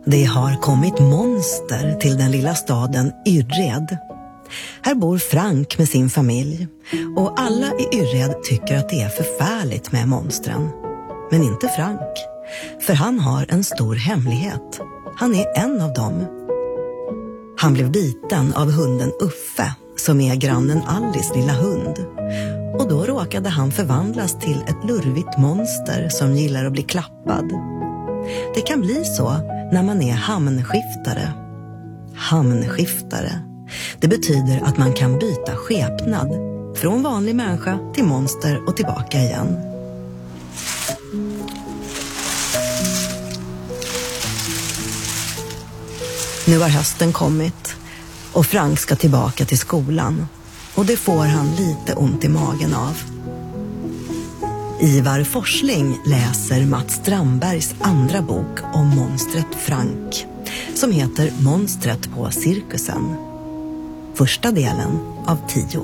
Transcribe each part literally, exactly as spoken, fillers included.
Det har kommit monster till den lilla staden Yrred. Här bor Frank med sin familj och alla i Yrred tycker att det är förfärligt med monstren. Men inte Frank, för han har en stor hemlighet. Han är en av dem. Han blev biten av hunden Uffe, som är grannen Alice lilla hund. Och då råkade han förvandlas till ett lurvigt monster som gillar att bli klappad. Det kan bli så när man är hamnskiftare. Hamnskiftare. Det betyder att man kan byta skepnad. Från vanlig människa till monster och tillbaka igen. Nu har hösten kommit och Frank ska tillbaka till skolan. Och det får han lite ont i magen av. Ivar Forsling läser Mats Strandbergs andra bok om monstret Frank, som heter Monstret på cirkusen. Första delen av tio.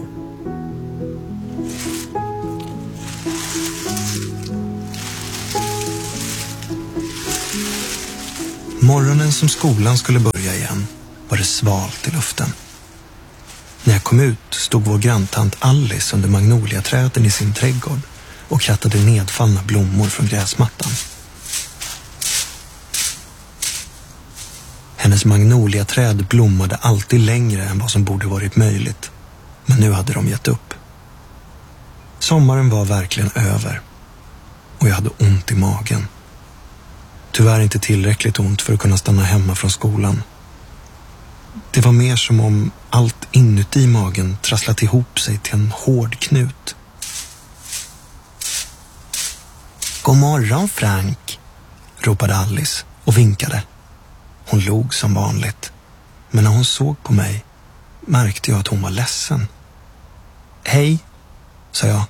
Morgonen som skolan skulle börja igen var det svalt i luften. När jag kom ut stod vår granntant Alice under magnoliaträden i sin trädgård och krattade nedfallna blommor från gräsmattan. Hennes magnoliaträd blommade alltid längre än vad som borde varit möjligt, men nu hade de gett upp. Sommaren var verkligen över och jag hade ont i magen. Tyvärr inte tillräckligt ont för att kunna stanna hemma från skolan. Det var mer som om allt inuti magen trasslat ihop sig till en hård knut. God morgon, Frank, ropade Alice och vinkade. Hon log som vanligt, men när hon såg på mig märkte jag att hon var ledsen. Hej, sa jag.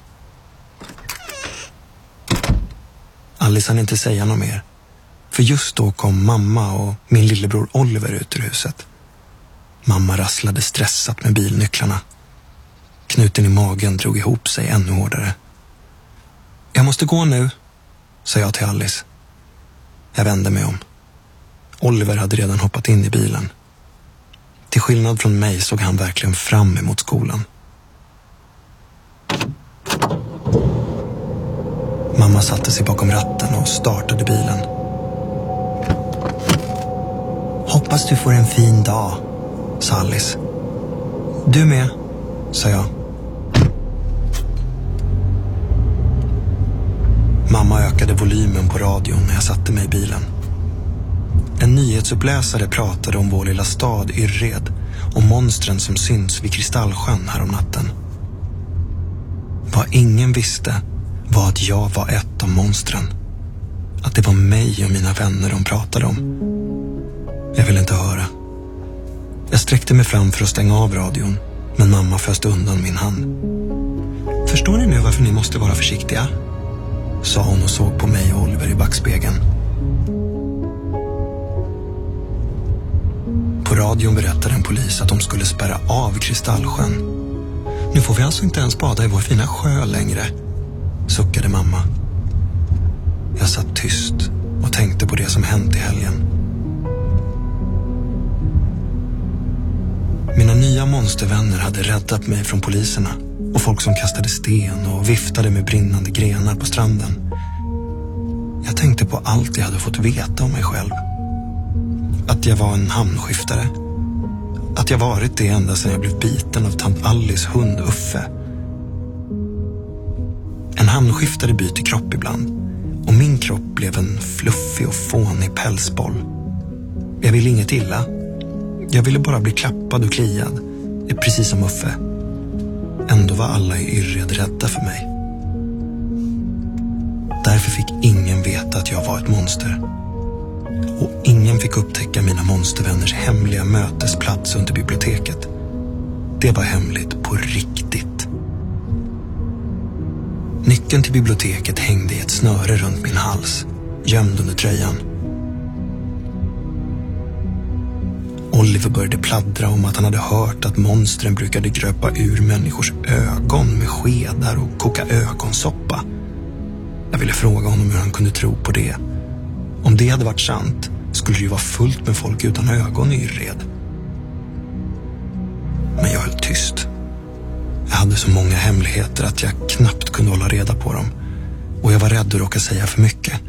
Alice hann inte säga något mer, för just då kom mamma och min lillebror Oliver ut ur huset. Mamma rasslade stressat med bilnycklarna. Knuten i magen drog ihop sig ännu hårdare. Jag måste gå nu, sa jag till Alice. Jag vände mig om. Oliver hade redan hoppat in i bilen. Till skillnad från mig såg han verkligen fram emot skolan. Mamma satte sig bakom ratten och startade bilen. Hoppas du får en fin dag, sa Alice. Du med, sa jag. Mamma ökade volymen på radion när jag satte mig i bilen. En nyhetsuppläsare pratade om vår lilla stad Yrred och monstren som syns vid Kristallsjön här om natten. Vad ingen visste var att jag var ett av monstren. Att det var mig och mina vänner de pratade om. Jag ville inte höra. Jag sträckte mig fram för att stänga av radion, men mamma föste undan min hand. Förstår ni nu varför ni måste vara försiktiga? Sa hon och såg på mig och Oliver i backspegeln. På radion berättade en polis att de skulle spärra av Kristallsjön. Nu får vi alltså inte ens bada i vår fina sjö längre, suckade mamma. Jag satt tyst och tänkte på det som hänt i helgen. Mina nya monstervänner hade räddat mig från poliserna och folk som kastade sten och viftade med brinnande grenar på stranden. Jag tänkte på allt jag hade fått veta om mig själv. Att jag var en hamnskiftare. Att jag varit det ända sedan jag blev biten av tant Alice hund Uffe. En hamnskiftare byter kropp ibland och min kropp blev en fluffig och fånig pälsboll. Jag ville inget illa. Jag ville bara bli klappad och kliad, precis som Uffe. Ändå var alla i Yrred rädda för mig. Därför fick ingen veta att jag var ett monster. Och ingen fick upptäcka mina monstervänners hemliga mötesplats under biblioteket. Det var hemligt på riktigt. Nyckeln till biblioteket hängde i ett snöre runt min hals, gömd under tröjan. Oliver började pladdra om att han hade hört att monstren brukade gröpa ur människors ögon med skedar och koka ögonsoppa. Jag ville fråga honom hur han kunde tro på det. Om det hade varit sant skulle det ju vara fullt med folk utan ögon i Yrred. Men jag höll tyst. Jag hade så många hemligheter att jag knappt kunde hålla reda på dem. Och jag var rädd att råka säga för mycket.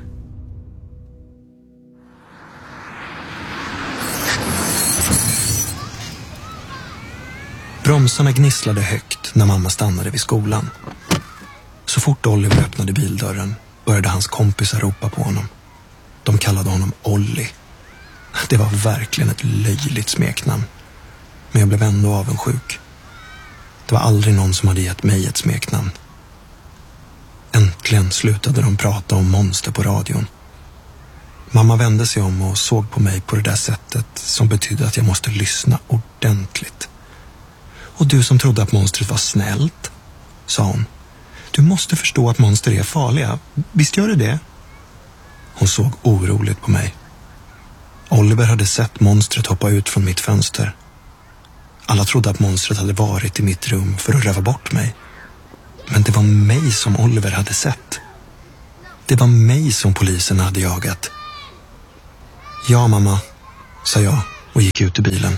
Bromsarna gnisslade högt när mamma stannade vid skolan. Så fort Oliver öppnade bildörren började hans kompisar ropa på honom. De kallade honom Olli. Det var verkligen ett löjligt smeknamn. Men jag blev ändå avundsjuk. Det var aldrig någon som hade gett mig ett smeknamn. Äntligen slutade de prata om monster på radion. Mamma vände sig om och såg på mig på det där sättet som betydde att jag måste lyssna ordentligt. Och du som trodde att monstret var snällt, sa hon. Du måste förstå att monster är farliga. Visst gör det det? Hon såg oroligt på mig. Oliver hade sett monstret hoppa ut från mitt fönster. Alla trodde att monstret hade varit i mitt rum för att röva bort mig. Men det var mig som Oliver hade sett. Det var mig som polisen hade jagat. Ja, mamma, sa jag och gick ut ur bilen.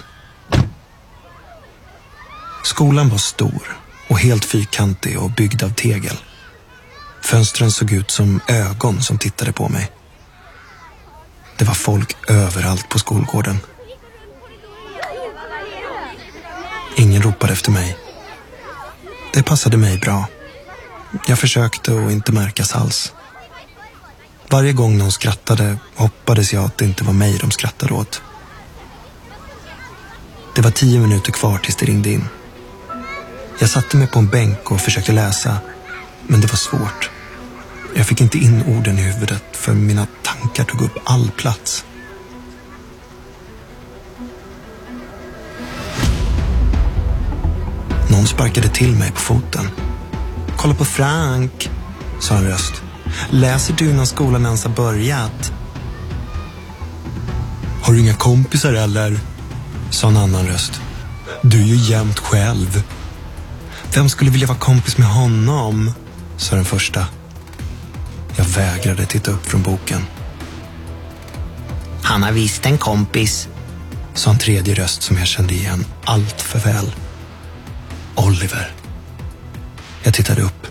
Skolan var stor och helt fyrkantig och byggd av tegel. Fönstren såg ut som ögon som tittade på mig. Det var folk överallt på skolgården. Ingen ropade efter mig. Det passade mig bra. Jag försökte att inte märkas alls. Varje gång någon skrattade hoppades jag att det inte var mig de skrattade åt. Det var tio minuter kvar tills det ringde in. Jag satte mig på en bänk och försökte läsa, men det var svårt. Jag fick inte in orden i huvudet för mina tankar tog upp all plats. Någon sparkade till mig på foten. Kolla på Frank, sa en röst. Läser du när skolan ens har börjat? Har du inga kompisar eller? Sa en annan röst. Du är ju jämt själv. Vem skulle vilja vara kompis med honom? Sa den första. Jag vägrade titta upp från boken. Han har visst en kompis, sa en tredje röst som jag kände igen allt för väl. Oliver. Jag tittade upp.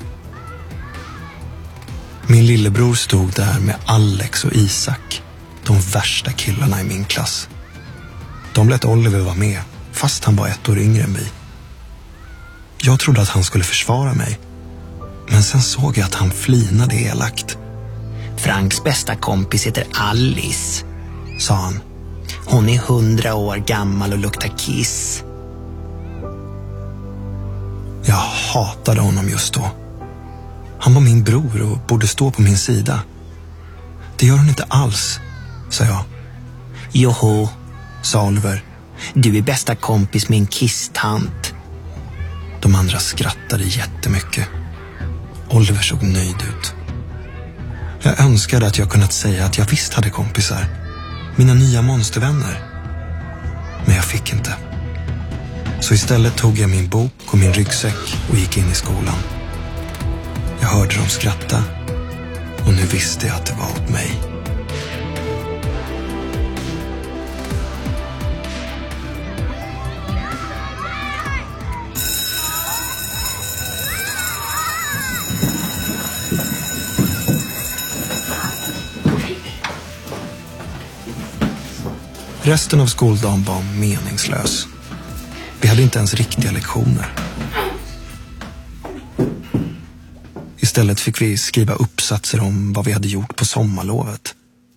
Min lillebror stod där med Alex och Isak, de värsta killarna i min klass. De lät Oliver vara med, fast han var ett år yngre än vi. Jag trodde att han skulle försvara mig, men sen såg jag att han flinade elakt. Franks bästa kompis heter Alice, sa han. Hon är hundra år gammal och luktar kiss. Jag hatade honom just då. Han var min bror och borde stå på min sida. Det gör hon inte alls, sa jag. Joho, sa Oliver. Du är bästa kompis med en kisstant. De andra skrattade jättemycket. Oliver såg nöjd ut. Jag önskade att jag kunnat säga att jag visst hade kompisar. Mina nya monstervänner. Men jag fick inte. Så istället tog jag min bok och min ryggsäck och gick in i skolan. Jag hörde dem skratta och nu visste jag att det var åt mig. Resten av skoldagen var meningslös. Vi hade inte ens riktiga lektioner. Istället fick vi skriva uppsatser om vad vi hade gjort på sommarlovet.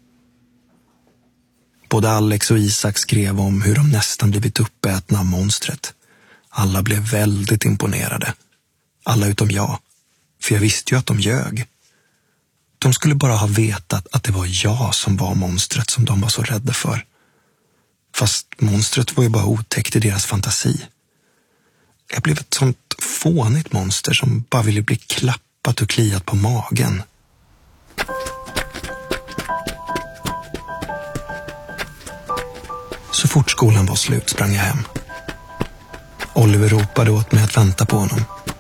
Både Alex och Isak skrev om hur de nästan blivit uppätna av monstret. Alla blev väldigt imponerade. Alla utom jag. För jag visste ju att de ljög. De skulle bara ha vetat att det var jag som var monstret som de var så rädda för. Fast monstret var ju bara otäckt i deras fantasi. Jag blev ett sånt fånigt monster som bara ville bli klappat och kliat på magen. Så fort skolan var slut sprang jag hem. Oliver ropade åt mig att vänta på honom.